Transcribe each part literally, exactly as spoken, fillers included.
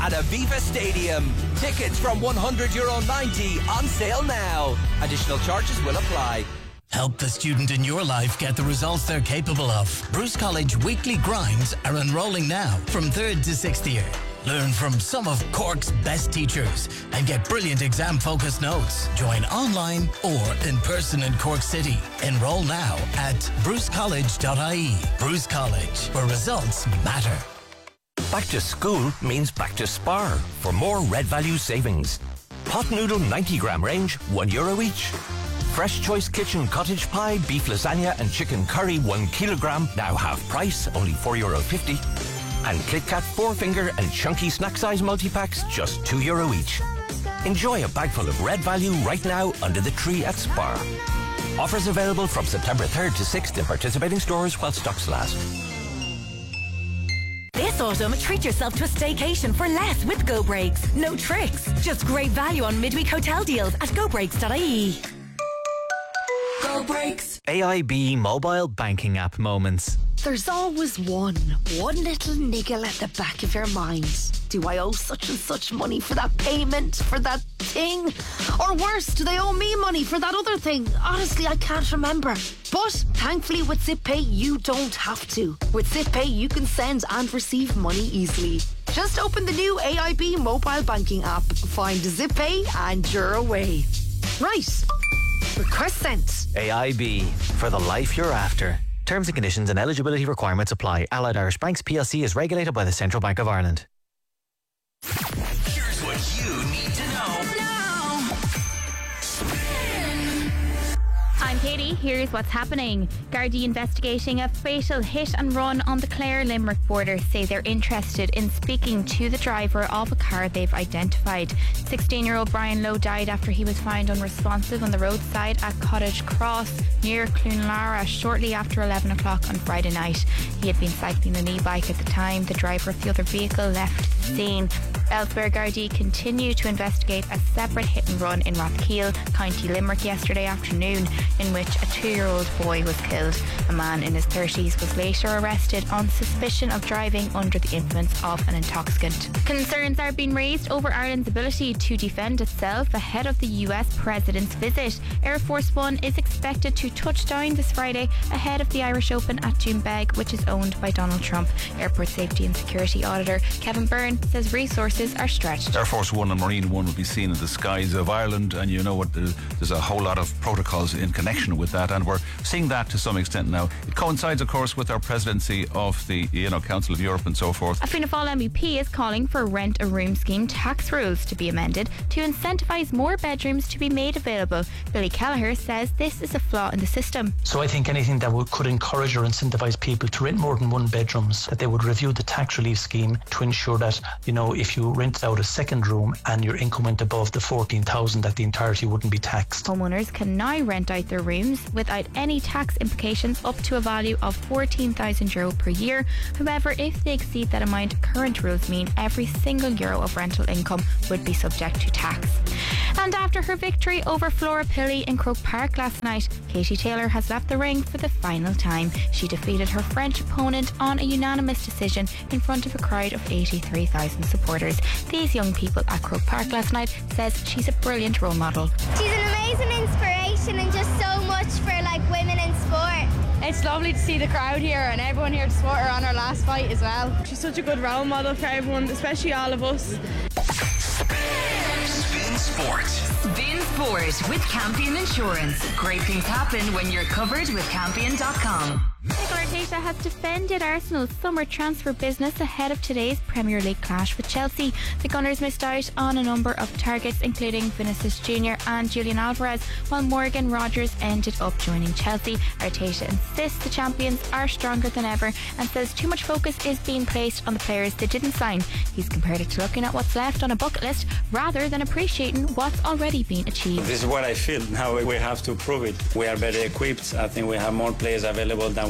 at Aviva Stadium. Tickets from one hundred euro ninety on sale now. Additional charges will apply. Help the student in your life get the results they're capable of. Bruce College weekly grinds are enrolling now from third to sixth year. Learn from some of Cork's best teachers and get brilliant exam-focused notes. Join online or in person in Cork City. Enroll now at bruce college dot I E. Bruce College, where results matter. Back to school means back to Spar for more Red Value savings. Pot noodle ninety gram range, one euro each. Fresh Choice Kitchen cottage pie, beef lasagna and chicken curry, one kilogram, now half price, only four euro fifty. And KitKat four finger and chunky snack size multi-packs, just two euro each. Enjoy a bag full of Red Value right now under the tree at Spar. Offers available from September third to sixth in participating stores while stocks last. This autumn, treat yourself to a staycation for less with Go Breaks. No tricks, just great value on midweek hotel deals at go breaks dot I E. Go Breaks. A I B mobile banking app moments. There's always one, one little niggle at the back of your mind. Do I owe such and such money for that payment, for that thing? Or worse, do they owe me money for that other thing? Honestly, I can't remember. But thankfully with ZipPay, you don't have to. With ZipPay, you can send and receive money easily. Just open the new A I B mobile banking app, find ZipPay and you're away. Right. Request sent. A I B, for the life you're after. Terms and conditions and eligibility requirements apply. Allied Irish Banks P L C is regulated by the Central Bank of Ireland. Here's what you need to know now. I'm Katie. Here's what's happening. Gardaí investigating a fatal hit and run on the Clare-Limerick border say they're interested in speaking to the driver of a car they've identified. sixteen-year-old Brian Lowe died after he was found unresponsive on the roadside at Cottage Cross near Clonlara shortly after eleven o'clock on Friday night. He had been cycling an e-bike at the time the driver of the other vehicle left the scene. Elsewhere, Gardaí continue to investigate a separate hit and run in Rathkeil, County Limerick yesterday afternoon, in which a two-year-old boy was killed. A man in his thirties was later arrested on suspicion of driving under the influence of an intoxicant. Concerns are being raised over Ireland's ability to defend itself ahead of the U S president's visit. Air Force One is expected to touch down this Friday ahead of the Irish Open at Doonbeg, which is owned by Donald Trump. Airport Safety and Security Auditor Kevin Byrne says resources are stretched. Air Force One and Marine One will be seen in the skies of Ireland, and you know what, there's a whole lot of protocols in connection with that, and we're seeing that to some extent now. It coincides, of course, with our presidency of the you know Council of Europe and so forth. A Fianna Fáil M P is calling for rent a room scheme tax rules to be amended to incentivise more bedrooms to be made available. Billy Kelleher says this is a flaw in the system. So I think anything that would, could encourage or incentivise people to rent more than one bedrooms, that they would review the tax relief scheme to ensure that, you know, if you rented out a second room and your income went above the fourteen thousand, that the entirety wouldn't be taxed. Homeowners can now rent out their rooms without any tax implications up to a value of fourteen thousand euro per year. However, if they exceed that amount, current rules mean every single euro of rental income would be subject to tax. And after her victory over Flora Pilley in Croke Park last night, Katie Taylor has left the ring for the final time. She defeated her French opponent on a unanimous decision in front of a crowd of eighty-three thousand supporters. These young people at Croke Park last night says she's a brilliant role model. She's an amazing inspiration and just so much for like women in sport. It's lovely to see the crowd here and everyone here to support her on her last fight as well. She's such a good role model for everyone, especially all of us. Spin Sport. Spin Sport with Campion Insurance. Great things happen when you're covered with Campion dot com. Mikel Arteta has defended Arsenal's summer transfer business ahead of today's Premier League clash with Chelsea. The Gunners missed out on a number of targets, including Vinicius Junior and Julian Alvarez, while Morgan Rogers ended up joining Chelsea. Arteta insists the champions are stronger than ever and says too much focus is being placed on the players they didn't sign. He's compared it to looking at what's left on a bucket list rather than appreciating what's already been achieved. This is what I feel. Now we have to prove it. We are better equipped. I think we have more players available than what we had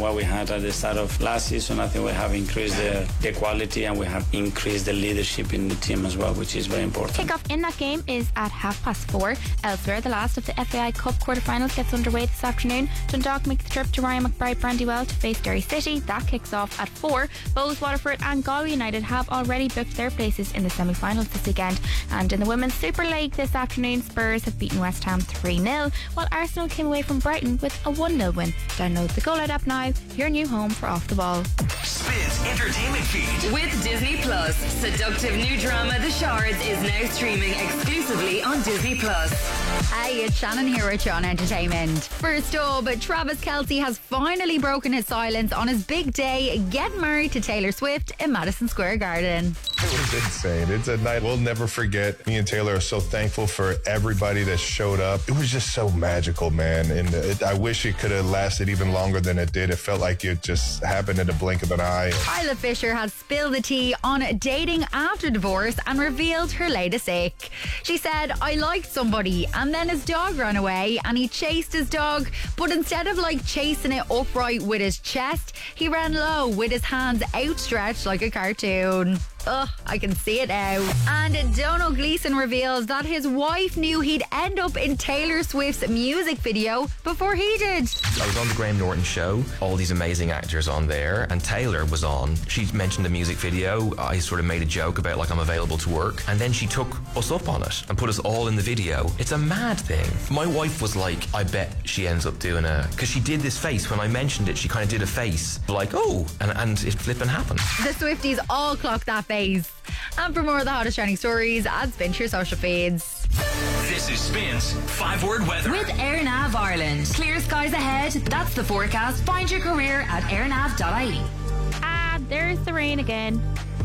at the start of last season. I think we have increased the, the quality and we have increased the leadership in the team as well, which is very important. Kick-off in that game is at half past four. Elsewhere, the last of the F A I Cup quarter-finals gets underway this afternoon. Dundalk make the trip to Ryan McBride Brandywell to face Derry City. That kicks off at four. Bowes, Waterford and Galway United have already booked their places in the semi-finals this weekend. And in the Women's Super League this afternoon, Spurs have beaten West Ham three nil, while Arsenal came away from Brighton with a one nil win. Download the Go Loud app now, your new home for Off the Ball. Spins Entertainment Feed. With Disney Plus, seductive new drama The Shards is now streaming exclusively on Disney Plus. Hey, it's Shannon here at John Entertainment. First up, Travis Kelce has finally broken his silence on his big day, getting married to Taylor Swift in Madison Square Garden. It was insane. It's a night we'll never forget. Me and Taylor are so thankful for everybody that showed up. It was just so magical, man. And it, I wish it could have lasted even longer than it did. It felt like it just happened in the blink of an eye. Isla Fisher has spilled the tea on dating after divorce and revealed her latest ick. She said, I liked somebody and then his dog ran away and he chased his dog, but instead of like chasing it upright with his chest, he ran low with his hands outstretched like a cartoon. Ugh, I can see it now. And Donald Gleason reveals that his wife knew he'd end up in Taylor Swift's music video before he did. I was on the Graham Norton show, all these amazing actors on there, and Taylor was on. She mentioned the music video. I sort of made a joke about like I'm available to work, and then she took us up on it and put us all in the video. It's a mad thing. My wife was like, I bet she ends up doing a, because she did this face when I mentioned it. She kind of did a face like, oh, and, and it flipping happened. The Swifties all clocked that face. And for more of the hottest trending stories, add Spin to your social feeds. This is Spin's five-word weather. With AirNav Ireland. Clear skies ahead. That's the forecast. Find your career at airnav dot I E. Ah, there's the rain again.